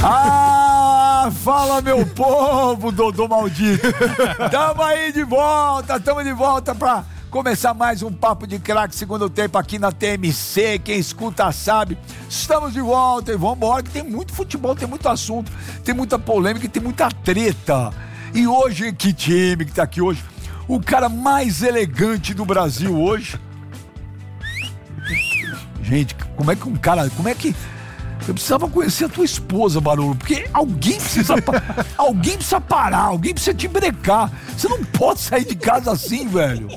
Fala, meu povo, Dodô maldito. Tamo de volta pra começar mais um Papo de Craque, segundo tempo aqui na TMC. Quem escuta sabe. Estamos de volta e vambora, que tem muito futebol, tem muito assunto, tem muita polêmica e tem muita treta. E hoje, que time que tá aqui hoje? O cara mais elegante do Brasil hoje. Gente, como é que... Eu precisava conhecer a tua esposa, Barolo, porque alguém precisa parar, alguém precisa te brecar. Você não pode sair de casa assim, velho.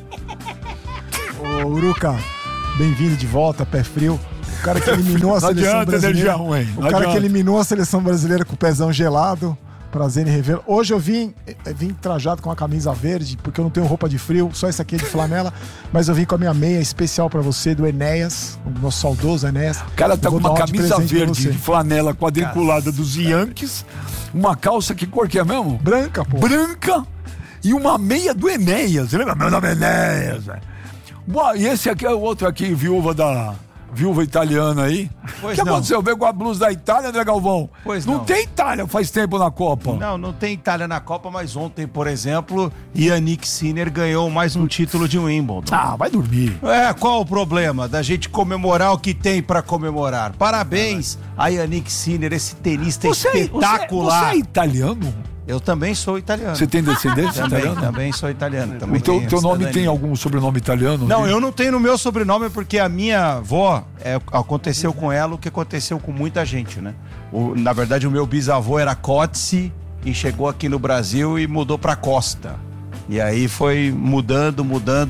Ô, Uruca, bem-vindo de volta, pé frio. O cara que eliminou a seleção brasileira. O cara que eliminou a seleção brasileira com o pezão gelado. Prazer em revê-lo. Hoje eu vim trajado com a camisa verde, porque eu não tenho roupa de frio, só essa aqui é de flanela, mas eu vim com a minha meia especial pra você, do Enéas, o nosso saudoso Enéas. O cara tá com uma camisa verde de flanela quadriculada dos Yankees, uma calça, que cor que é mesmo? Branca, pô. Branca e uma meia do Enéas. Lembra? Meu nome é Enéas, velho. E esse aqui é o outro aqui, viúva italiana aí. O que aconteceu? Veio com a blusa da Itália, André Galvão? Pois não tem Itália faz tempo na Copa. Não tem Itália na Copa, mas ontem, por exemplo, Yannick Sinner ganhou mais um título de Wimbledon. Vai dormir. Qual o problema da gente comemorar o que tem pra comemorar? Parabéns a Yannick Sinner, esse tenista espetacular. Você é italiano? Eu também sou italiano. Você tem descendência italiana? Também sou italiano. O teu nome tem algum sobrenome italiano? Não, eu não tenho no meu sobrenome porque a minha avó, aconteceu com ela o que aconteceu com muita gente, né? Na verdade, o meu bisavô era Cozzi e chegou aqui no Brasil e mudou pra Costa. E aí foi mudando,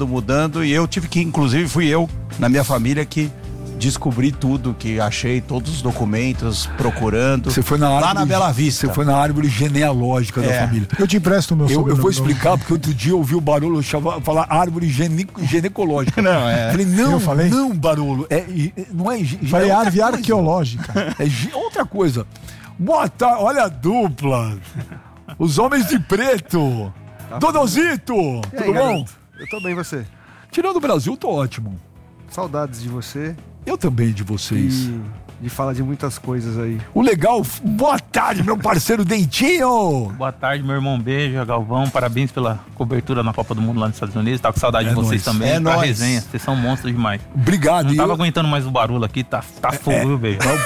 e eu tive que, inclusive, fui eu, na minha família, que descobri tudo, que achei todos os documentos, procurando. Você foi lá na Bela Vista. Você foi na árvore genealógica da família. Eu te empresto o meu sobrenome. Eu vou explicar, porque outro dia eu ouvi o Barolo falar árvore ginecológica. Falei, não, Barolo, não é... Falei árvore arqueológica. É outra coisa. Boa tarde, olha a dupla. Os homens de preto. Dodozito, tudo bom? Eu tô bem, você? Tirando o Brasil, tô ótimo. Saudades de você. Eu também de vocês. E de falar de muitas coisas aí. O legal... Boa tarde, meu parceiro Dentinho! Boa tarde, meu irmão. Beijo, Galvão. Parabéns pela cobertura na Copa do Mundo lá nos Estados Unidos. Tá com saudade de vocês também. Pra resenha. Vocês são monstros demais. Obrigado. Não tava aguentando mais o barulho aqui. Tá fogo, viu, beijo? Não,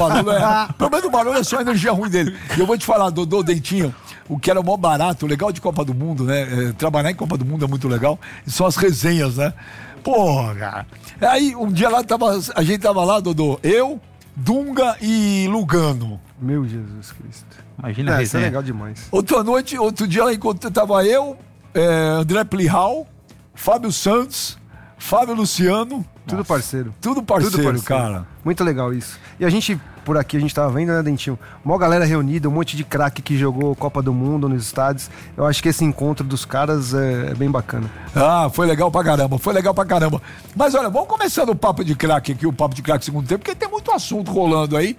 o problema do barulho é só a energia ruim dele. E eu vou te falar, Dodô, Dentinho, o que era o maior barato, o legal de Copa do Mundo, né? Trabalhar em Copa do Mundo é muito legal. São as resenhas, né? Porra! Aí, um dia lá, a gente tava lá, Dodô, eu, Dunga e Lugano. Meu Jesus Cristo. Imagina a resenha. Isso é legal demais. Outro dia lá, tava eu, André Plihal, Fábio Santos, Fábio Luciano. Tudo parceiro. Tudo parceiro, cara. Muito legal isso. E a gente, por aqui, a gente tava vendo, né, Dentinho? Mó galera reunida, um monte de craque que jogou Copa do Mundo nos estádios. Eu acho que esse encontro dos caras é bem bacana. Foi legal pra caramba. Mas olha, vamos começando o Papo de Craque aqui, o Papo de Craque segundo tempo, porque tem muito assunto rolando aí.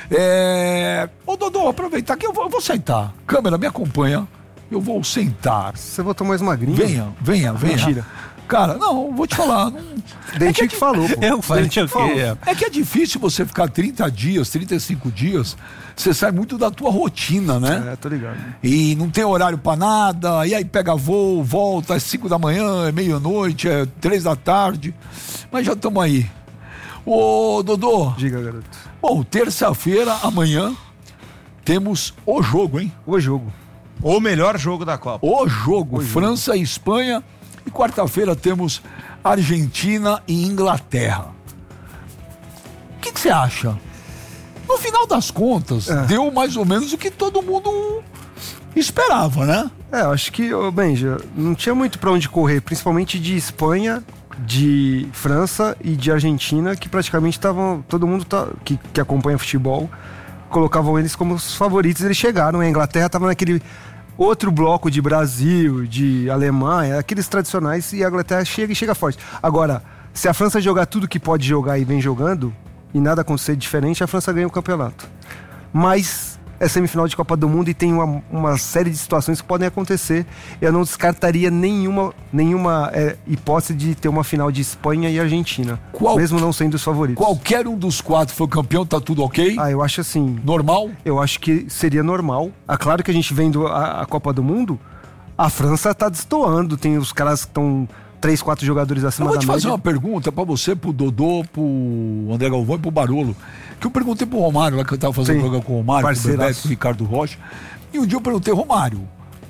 Ô, Dodô, aproveitar que eu vou sentar. Câmera, me acompanha. Eu vou sentar. Você botou mais magrinho? Venha. Mentira. Cara, não, vou te falar. Dentinho que falou, pô. Eu falei que É que é difícil você ficar 30 dias, 35 dias, você sai muito da tua rotina, né? Tô ligado. E não tem horário pra nada, e aí pega voo, volta às 5 da manhã, é meia-noite, 3 da tarde. Mas já estamos aí. Ô, Dodô. Diga, garoto. Bom, terça-feira, amanhã, temos o jogo, hein? O jogo. O melhor jogo da Copa. O jogo. França e Espanha. E quarta-feira temos Argentina e Inglaterra. O que você acha? No final das contas, deu mais ou menos o que todo mundo esperava, né? Eu acho que, Benja, não tinha muito pra onde correr, principalmente de Espanha, de França e de Argentina, que praticamente estavam, todo mundo que acompanha futebol, colocavam eles como os favoritos. Eles chegaram, a Inglaterra estava naquele outro bloco de Brasil, de Alemanha, aqueles tradicionais, e a Inglaterra chega forte. Agora, se a França jogar tudo que pode jogar e vem jogando, e nada acontecer diferente, a França ganha o campeonato. Mas é semifinal de Copa do Mundo e tem uma série de situações que podem acontecer. Eu não descartaria nenhuma hipótese de ter uma final de Espanha e Argentina, mesmo não sendo os favoritos. Qualquer um dos 4 for campeão, tá tudo ok? Eu acho assim... Normal? Eu acho que seria normal. Claro que a gente vendo a Copa do Mundo, a França tá destoando, tem os caras que estão 3, 4 jogadores acima da média. Eu vou te fazer uma pergunta pra você, pro Dodô, pro André Galvão e pro Barolo. Que eu perguntei pro Romário, lá que eu tava fazendo programa com o Romário, com o Bebeto, com o Ricardo Rocha. E um dia eu perguntei, Romário,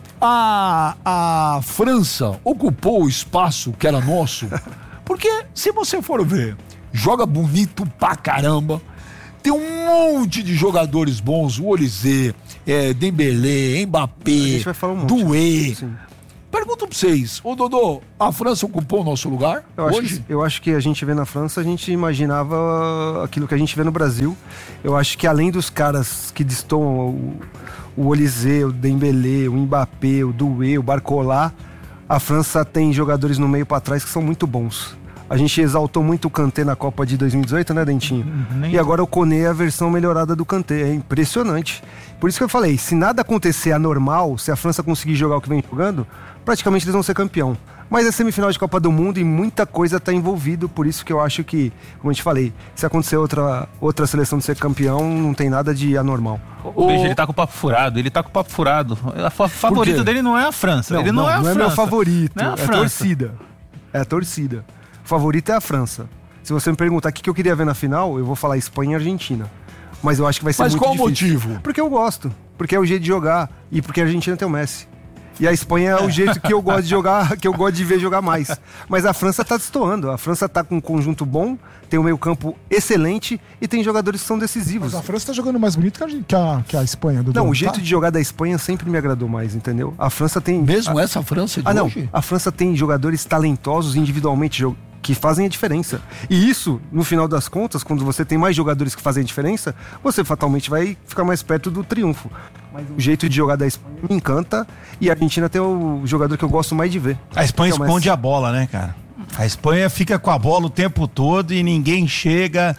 a França ocupou o espaço que era nosso? Porque, se você for ver, joga bonito pra caramba, tem um monte de jogadores bons, o Olysée, Dembélé, Mbappé, Doué. Pergunto pra vocês, ô Dodô, a França ocupou o nosso lugar hoje? Eu acho que a gente vê na França, a gente imaginava aquilo que a gente vê no Brasil. Eu acho que além dos caras que destoam, o Olysée, o Dembélé, o Mbappé, o Doué, o Barcola, a França tem jogadores no meio pra trás que são muito bons. A gente exaltou muito o Kanté na Copa de 2018, né, Dentinho? E agora o Koné é a versão melhorada do Kanté. É impressionante. Por isso que eu falei, se nada acontecer anormal, se a França conseguir jogar o que vem jogando, praticamente eles vão ser campeão. Mas é semifinal de Copa do Mundo e muita coisa está envolvido, por isso que eu acho que, como eu te falei, se acontecer outra seleção de ser campeão, não tem nada de anormal. Veja, ele tá com o papo furado, O favorito dele não é a França. Não é a França. Não é meu favorito, é a torcida. É a torcida. O favorito é a França. Se você me perguntar o que eu queria ver na final, eu vou falar Espanha e Argentina. Mas eu acho que vai ser muito difícil. Mas qual o motivo? Porque eu gosto. Porque é o jeito de jogar. E porque a Argentina tem o Messi. E a Espanha é o jeito que eu gosto de jogar, que eu gosto de ver jogar mais. Mas a França tá destoando. A França tá com um conjunto bom, tem um meio-campo excelente e tem jogadores que são decisivos. Mas a França tá jogando mais bonito que a Espanha. Não, o jeito de jogar da Espanha sempre me agradou mais, entendeu? A França tem... Mesmo essa França de hoje? Não. A França tem jogadores talentosos individualmente que fazem a diferença. E isso, no final das contas, quando você tem mais jogadores que fazem a diferença, você fatalmente vai ficar mais perto do triunfo. Mas o jeito de jogar da Espanha me encanta e a Argentina tem o jogador que eu gosto mais de ver. A Espanha esconde a bola, né, cara? A Espanha fica com a bola o tempo todo e ninguém chega...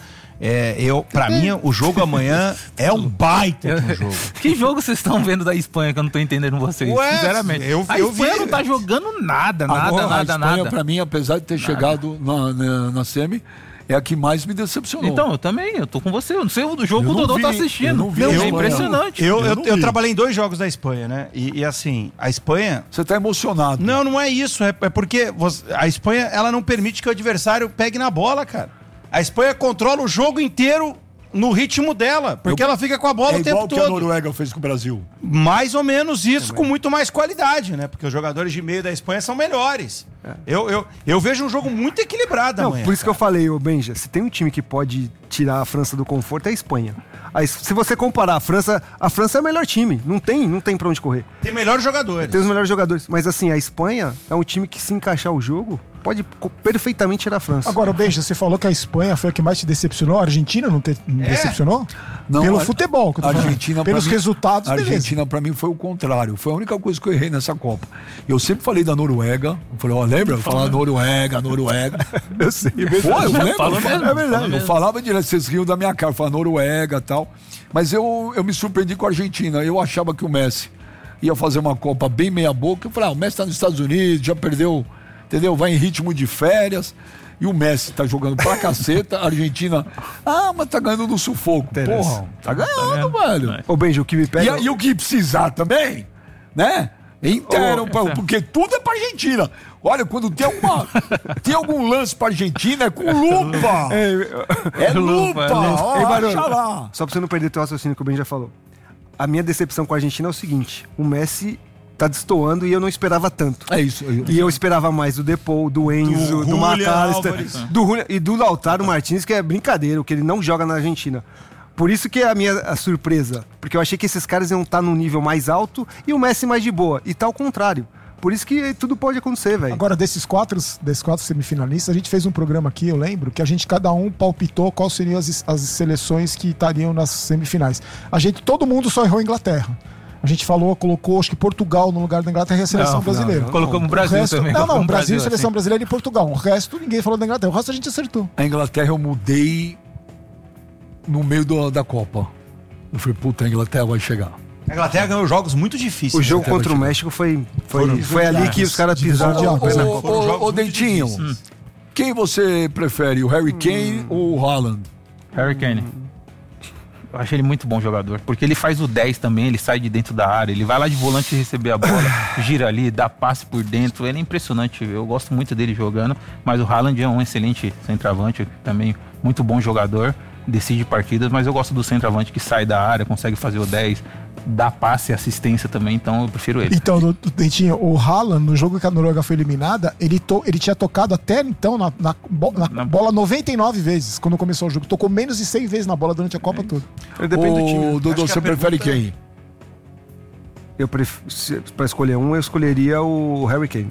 Pra mim, o jogo amanhã é um baita de um jogo. Que jogo vocês estão vendo da Espanha que eu não tô entendendo vocês? Sinceramente. A Espanha não tá jogando nada. A Espanha, pra mim, apesar de ter chegado na semi, é a que mais me decepcionou. Então, eu também, eu tô com você. Eu não sei o jogo que o Dodô tá assistindo. É impressionante. Eu trabalhei em 2 jogos da Espanha, né? E assim, a Espanha... Você tá emocionado. Não é isso. É porque a Espanha, ela não permite que o adversário pegue na bola, cara. A Espanha controla o jogo inteiro no ritmo dela, porque ela fica com a bola o tempo todo. É igual que a Noruega fez com o Brasil. Mais ou menos isso, com muito mais qualidade, né? Porque os jogadores de meio da Espanha são melhores. Eu vejo um jogo muito equilibrado amanhã. Por isso que eu falei, Benja, se tem um time que pode tirar a França do conforto, é a Espanha. Se você comparar a França é o melhor time. Não tem pra onde correr. Tem melhores jogadores. Tem os melhores jogadores. Mas assim, a Espanha é um time que, se encaixar o jogo, pode perfeitamente tirar a França. Agora, Benja, você falou que a Espanha foi a que mais te decepcionou. A Argentina não decepcionou? Não, pelo futebol, que eu tô Argentina, pelos resultados, a Argentina, pra mim, foi o contrário. Foi a única coisa que eu errei nessa Copa. Eu sempre falei da Noruega. Eu falei, lembra? Eu falava Noruega. Eu sei. Eu lembro. É verdade. Eu falava direto, vocês riam da minha cara. Eu falava Noruega e tal. Mas eu me surpreendi com a Argentina. Eu achava que o Messi ia fazer uma Copa bem meia boca. Eu falei, o Messi tá nos Estados Unidos, já perdeu, entendeu? Vai em ritmo de férias. E o Messi tá jogando pra caceta. A Argentina, mas tá ganhando no sufoco. Porra, tá ganhando, velho. Ô, Benja, o que me pega... E o que precisar também, né? Porque tudo é pra Argentina. Olha, quando tem algum lance pra Argentina, é com lupa. É lupa. Olha lá. Só pra você não perder teu raciocínio que o Ben já falou. A minha decepção com a Argentina é o seguinte: o Messi tá destoando e eu não esperava tanto. É isso. E eu esperava mais do Depou, do Enzo, do McAllister, do Julián e do Lautaro Martínez, que é brincadeira, o que ele não joga na Argentina. Por isso que é a surpresa. Porque eu achei que esses caras iam estar num nível mais alto e o Messi mais de boa. E tá ao contrário. Por isso que tudo pode acontecer, velho. Agora, desses quatro semifinalistas, a gente fez um programa aqui, eu lembro, que a gente, cada um, palpitou quais seriam as seleções que estariam nas semifinais. Todo mundo só errou a Inglaterra. A gente colocou, acho que Portugal no lugar da Inglaterra e a seleção brasileira. Colocamos o Brasil também. Não, Brasil, seleção brasileira e Portugal. O resto, ninguém falou da Inglaterra. O resto a gente acertou. A Inglaterra eu mudei no meio da Copa. Eu falei, puta, a Inglaterra vai chegar. A Inglaterra ganhou jogos muito difíceis. O jogo contra o México foi ali que os caras pisaram. Ô, Dentinho, quem você prefere, o Harry Kane ou o Haaland? Harry Kane. Eu acho ele muito bom jogador, porque ele faz o 10 também, ele sai de dentro da área, ele vai lá de volante receber a bola, gira ali, dá passe por dentro, ele é impressionante, eu gosto muito dele jogando, mas o Haaland é um excelente centroavante, também muito bom jogador, decide partidas, mas eu gosto do centroavante que sai da área, consegue fazer o 10, dá passe e assistência também, então eu prefiro ele. Então, Dentinho, o Haaland, no jogo que a Noruega foi eliminada, ele tinha tocado até então na bola 99 vezes, quando começou o jogo. Tocou menos de 100 vezes na bola durante a Copa toda. Depende do time. Dodô, você prefere quem? Pra escolher um, eu escolheria o Harry Kane.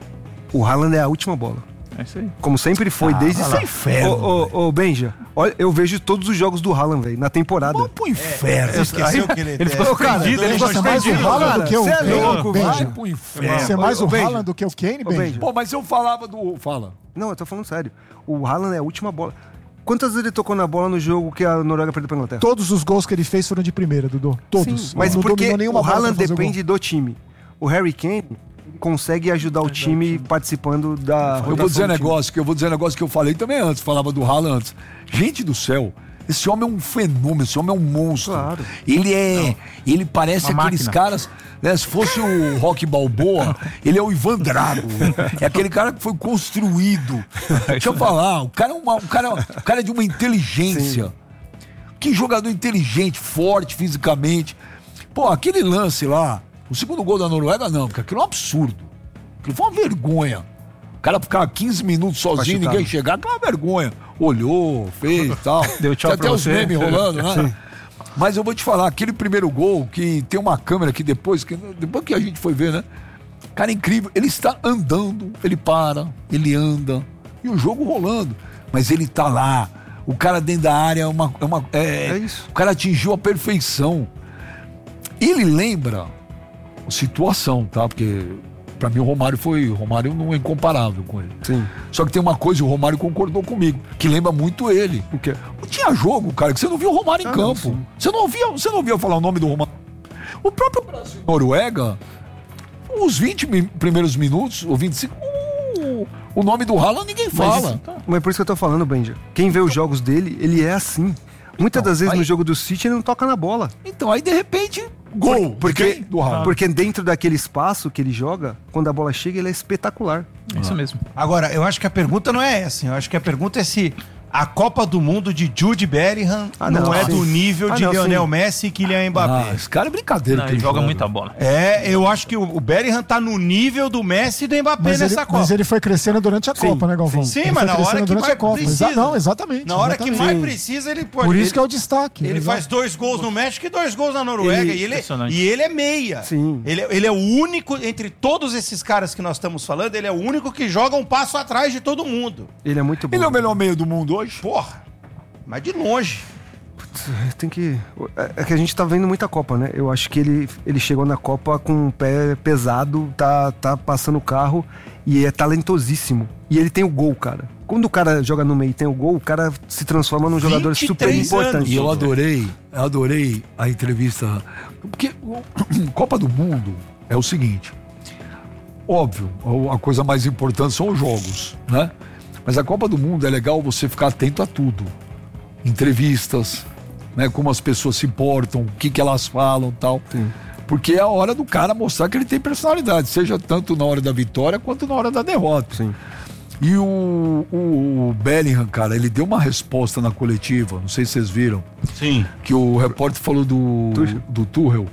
O Haaland é a última bola. É isso aí. Como sempre foi, desde sempre. Ô, Benja, olha, eu vejo todos os jogos do Haaland, velho, na temporada. Vamos pro inferno. Você esqueceu que ele ficou perdido, ele Você é mais o Haaland do que o Kane, Vai Benja? pro inferno. Você é mais o Benja. Haaland do que o Kane, Benja? Pô, mas eu falava do... Fala. Não, eu tô falando sério. O Haaland é a última bola. Quantas vezes ele tocou na bola no jogo que a Noruega perdeu pra Inglaterra? Todos os gols que ele fez foram de primeira, Dodô. Todos. Sim, mas não porque dominou nenhuma o bola Haaland pra fazer depende do time. O Harry Kane consegue ajudar o time participando da Eu vou dizer um negócio que eu falei também antes, falava do Haaland antes. Gente do céu, esse homem é um fenômeno, esse homem é um monstro. Claro. Ele parece Uma aqueles máquina. caras, né, se fosse o Rocky Balboa, ele é o Ivan Drago. É aquele cara que foi construído. Deixa eu falar, o cara é de uma inteligência. Sim. Que jogador inteligente, forte fisicamente. Pô, aquele lance lá, o segundo gol da Noruega não, porque aquilo é um absurdo. Aquilo foi uma vergonha. O cara ficar 15 minutos sozinho, ninguém chegar, aquilo é uma vergonha. Olhou, fez e tal. Deu tchau até os memes rolando, né? Sim. Mas eu vou te falar, aquele primeiro gol, que tem uma câmera que depois que a gente foi ver, né? Cara, é incrível. Ele está andando, ele para, ele anda. E o jogo rolando. Mas ele tá lá. O cara dentro da área é isso. O cara atingiu a perfeição. Ele lembra situação, tá? Porque pra mim o Romário não é incomparável com ele. Sim. Só que tem uma coisa, o Romário concordou comigo, que lembra muito ele. O quê? Tinha jogo, cara, que você não via o Romário em campo. Você não ouvia falar o nome do Romário. O próprio Brasil, Noruega, os 20 primeiros minutos, ou 25, o nome do Haaland ninguém fala. Mas é por isso que eu tô falando, Benja. Quem vê os jogos dele, ele é assim. Muitas das vezes no jogo do City ele não toca na bola. Então, aí de repente, gol. Porque dentro daquele espaço que ele joga, quando a bola chega, ele é espetacular. É isso mesmo. Agora, eu acho que a pergunta não é essa. Eu acho que a pergunta é se a Copa do Mundo de Jude Bellingham não é do nível de Lionel Messi e Kylian Mbappé. Esse cara é brincadeira. Ele joga muita bola. Eu acho que o Bellingham tá no nível do Messi e do Mbappé nessa Copa. Mas ele foi crescendo durante a Copa, né, Galvão? Sim, mas na hora que mais precisa. Não, exatamente. Na hora que mais precisa, ele pode. Por isso que é o destaque. Ele faz 2 gols no México e 2 gols na Noruega. E ele é meia. Sim. Ele é o único, entre todos esses caras que nós estamos falando, ele é o único que joga um passo atrás de todo mundo. Ele é muito bom. Ele é o melhor meio do mundo hoje? Porra. Mas de longe. Tem que... É que a gente tá vendo muita Copa, né? Eu acho que ele chegou na Copa com o pé pesado, tá passando o carro e é talentosíssimo. E ele tem o gol, cara. Quando o cara joga no meio e tem o gol, o cara se transforma num jogador super importante. E eu adorei a entrevista. Porque Copa do Mundo é o seguinte. Óbvio, a coisa mais importante são os jogos, né? Mas a Copa do Mundo é legal você ficar atento a tudo. Entrevistas, né, como as pessoas se portam, o que elas falam e tal. Sim. Porque é a hora do cara mostrar que ele tem personalidade, seja tanto na hora da vitória quanto na hora da derrota. Sim. E o Bellingham, cara, ele deu uma resposta na coletiva, não sei se vocês viram. Sim. Que o repórter falou do Tuchel,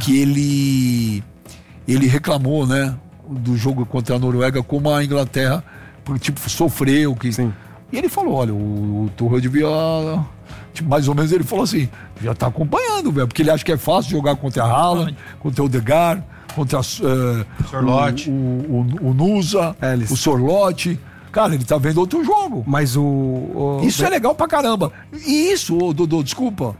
que ele reclamou, né, do jogo contra a Noruega, como a Inglaterra, tipo, sofreu. Sim. E ele falou, olha, o Tuchel devia... Tipo, mais ou menos ele falou assim, já tá acompanhando, velho, porque ele acha que é fácil jogar contra a Haaland, contra o Odegaard, contra Sorloth, o Nusa, o Sorloth. Cara, ele tá vendo outro jogo. Mas isso é legal pra caramba. E isso, Dodô, desculpa,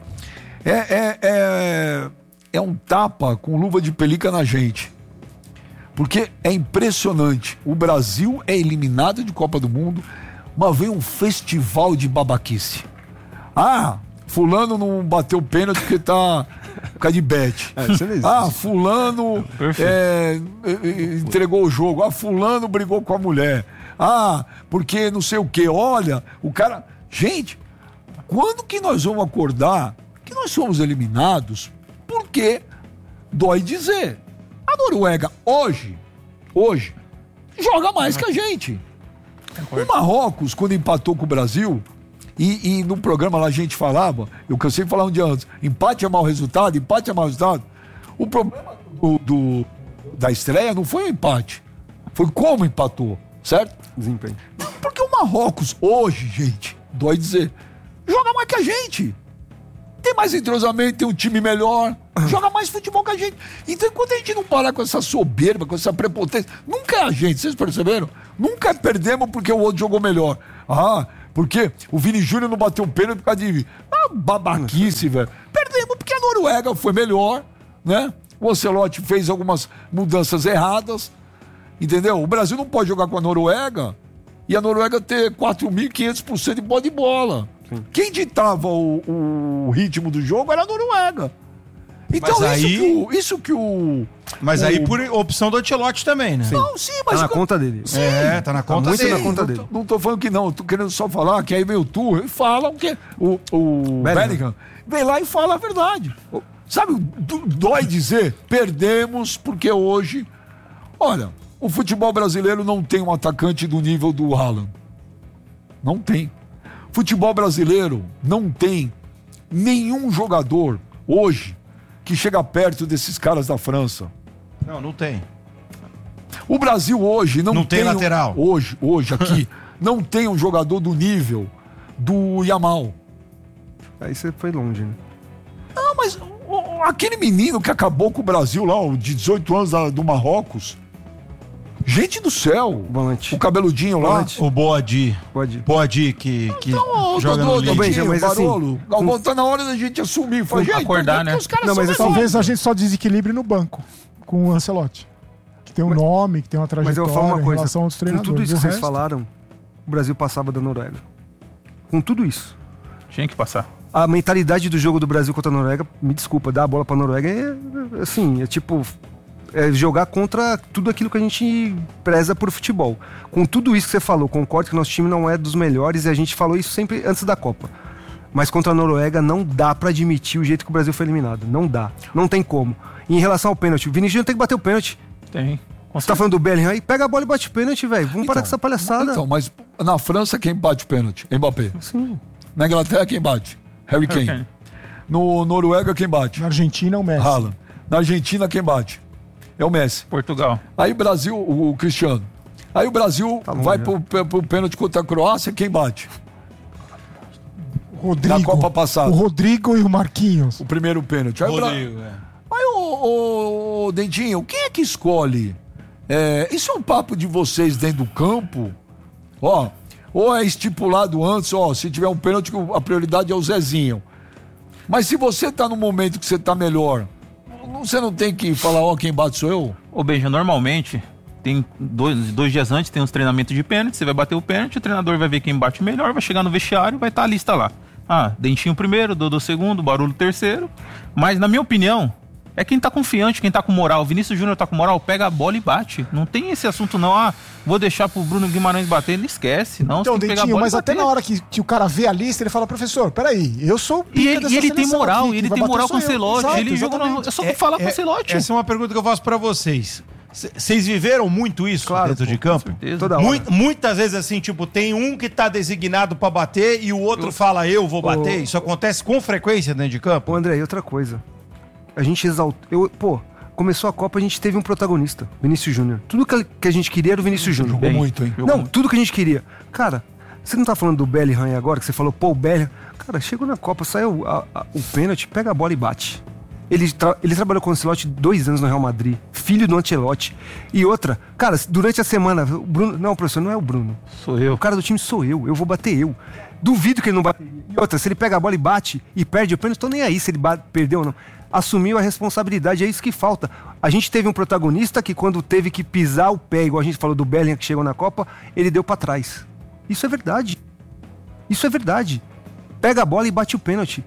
é um tapa com luva de pelica na gente. Porque é impressionante. O Brasil é eliminado de Copa do Mundo, mas vem um festival de babaquice. fulano não bateu pênalti porque tá por causa de bet. Fulano entregou o jogo. Fulano brigou com a mulher. Porque não sei o quê. Olha, o cara... Gente, quando que nós vamos acordar que nós somos eliminados? Porque, dói dizer, a Noruega hoje, joga mais que a gente. O Marrocos, quando empatou com o Brasil, e no programa lá a gente falava, eu cansei de falar um dia antes, empate é mau resultado. O problema da estreia não foi o empate, foi como empatou, certo? Desempenho. Porque o Marrocos hoje, gente, dói dizer, joga mais que a gente. Tem mais entrosamento, tem um time melhor, joga mais futebol que a gente. Então, enquanto a gente não parar com essa soberba, com essa prepotência, nunca é a gente, vocês perceberam? Nunca perdemos porque o outro jogou melhor. Porque o Vini Júnior não bateu um pênalti por causa de babaquice, velho. Perdemos porque a Noruega foi melhor, né? O Ancelotti fez algumas mudanças erradas, entendeu? O Brasil não pode jogar com a Noruega e a Noruega ter 4.500% de bola de bola. Sim. Quem ditava o ritmo do jogo era a Noruega. Então, Mas aí por opção do Ancelotti também, né? Não, sim, mas... Tá na conta dele. Sim, tá na conta dele. Na conta dele. Não tô falando que não, tô querendo só falar que aí vem o Tour e fala o que o Bellingham vem lá e fala a verdade. Sabe, dói dizer, perdemos porque hoje... Olha, o futebol brasileiro não tem um atacante do nível do Haaland. Não tem. Futebol brasileiro não tem nenhum jogador hoje que chega perto desses caras da França. Não tem. O Brasil hoje não tem lateral. Hoje aqui, não tem um jogador do nível do Yamal. Aí você foi longe, né? Não, mas aquele menino que acabou com o Brasil lá, de 18 anos do Marrocos. Gente do céu. Volante. O cabeludinho Volante. lá. O Boadi, que joga no Lille. Mas Barolo, assim, tá na hora da gente assumir. Acordar, né? Os caras não, mas são talvez a gente só desequilibre no banco com o Ancelotti. Que tem um nome, que tem uma trajetória, mas eu vou falar uma coisa, em relação aos treinadores. com tudo isso que vocês resto... falaram, o Brasil passava da Noruega. Com tudo isso. Tinha que passar. A mentalidade do jogo do Brasil contra a Noruega, me desculpa, dar a bola pra Noruega é tipo... jogar contra tudo aquilo que a gente preza por futebol. Com tudo isso que você falou, concordo que nosso time não é dos melhores e a gente falou isso sempre antes da Copa. Mas contra a Noruega não dá pra admitir o jeito que o Brasil foi eliminado. Não dá. Não tem como. E em relação ao pênalti, o Vini Júnior tem que bater o pênalti. Tem. Você tá falando do Bellingham aí? Pega a bola e bate o pênalti, velho. Vamos parar com essa palhaçada. Então, mas na França quem bate o pênalti? Mbappé. Sim. Na Inglaterra quem bate? Harry Kane. No Noruega quem bate? Na Argentina o Messi. Haaland. Na Argentina quem bate? É o Messi. Portugal. Aí Brasil, o Cristiano. Aí o Brasil vai pro pênalti contra a Croácia, quem bate? Rodrigo. Na Copa passada. O Rodrigo e o Marquinhos. O primeiro pênalti. Aí Aí o Dentinho, quem é que escolhe? Isso é um papo de vocês dentro do campo? Ou é estipulado antes, se tiver um pênalti, a prioridade é o Zezinho. Mas se você tá no momento que você tá melhor, você não tem que falar, quem bate sou eu? Ô, Benja, normalmente, tem dois dias antes, tem uns treinamentos de pênalti, você vai bater o pênalti, o treinador vai ver quem bate melhor, vai chegar no vestiário, vai estar a lista lá. Dentinho primeiro, Dodô segundo, Barulho terceiro. Mas, na minha opinião, é quem tá confiante, quem tá com moral. O Vinícius Júnior tá com moral, pega a bola e bate. Não tem esse assunto não, vou deixar pro Bruno Guimarães bater, ele esquece. Não, então, você tem que pegar Dentinho, a bola mas até na hora que o cara vê a lista, ele fala, professor, peraí, eu sou o pica dessa E ele tem moral, aqui, ele tem moral com o Ancelotti. Exato, Ele joga é só falar com o Ancelotti. Essa é uma pergunta que eu faço pra vocês. Vocês viveram muito isso dentro de campo? Toda hora. Muitas vezes assim, tipo, tem um que tá designado pra bater e o outro fala, eu vou bater. Isso acontece com frequência dentro de campo? Ô, André, e outra coisa. A gente exaltou... Começou a Copa, a gente teve um protagonista, Vinícius Júnior. Tudo que a gente queria era o Vinícius Júnior. Jogou muito, hein? Tudo que a gente queria. Cara, você não tá falando do Bellingham aí agora, que você falou, o Bellingham... Cara, chegou na Copa, saiu o pênalti, pega a bola e bate. Ele trabalhou com o Ancelotti 2 anos no Real Madrid, filho do Ancelotti. E outra, cara, durante a semana, o Bruno... Não, professor, não é o Bruno. Sou eu. O cara do time sou eu vou bater eu. Duvido que ele não bateria. E outra, se ele pega a bola e bate e perde o pênalti, tô nem aí se ele perdeu ou não. Assumiu a responsabilidade, é isso que falta. A gente teve um protagonista que quando teve que pisar o pé, igual a gente falou do Bellingham que chegou na Copa, ele deu pra trás. Isso é verdade. Isso é verdade. Pega a bola e bate o pênalti.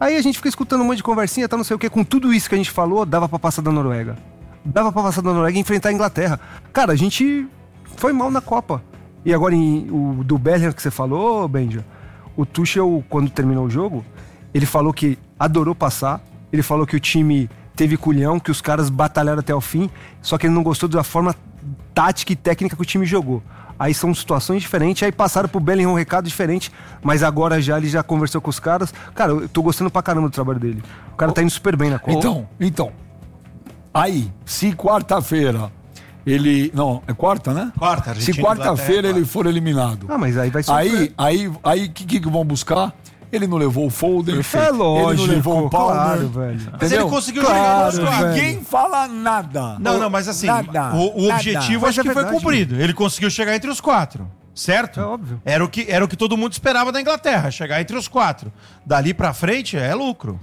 Aí a gente fica escutando um monte de conversinha, tá não sei o que, com tudo isso que a gente falou, dava pra passar da Noruega. Dava pra passar da Noruega e enfrentar a Inglaterra. Cara, a gente foi mal na Copa. E agora, o do Bellingham que você falou, Benja, o Tuchel, quando terminou o jogo, ele falou que adorou passar, ele falou que o time teve culhão, que os caras batalharam até o fim, só que ele não gostou da forma tática e técnica que o time jogou. Aí são situações diferentes, aí passaram pro Bellingham um recado diferente, mas agora ele já conversou com os caras. Cara, eu tô gostando pra caramba do trabalho dele. O cara tá indo super bem na Copa. Então, aí, se quarta-feira ele... Não, é quarta, né? Quarta, se quarta-feira ele for eliminado. Mas aí vai sofrer. Aí, o que vão buscar? Ele não levou o Foden. É lógico. Ele não levou o Palmer. Claro, velho. Mas ele conseguiu chegar nos quatro. Ninguém fala nada. Não, mas assim, nada, o objetivo acho que foi verdade. cumprido. Ele conseguiu chegar entre os 4. Certo? É óbvio. Era o que todo mundo esperava da Inglaterra, chegar entre os 4. Dali pra frente é lucro.